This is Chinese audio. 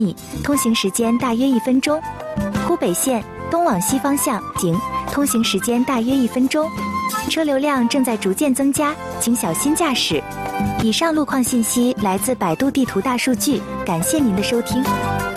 米，通行时间大约1分钟。湖北线东往西方向景，通行时间大约1分钟。车流量正在逐渐增加，请小心驾驶。以上路况信息来自百度地图大数据，感谢您的收听。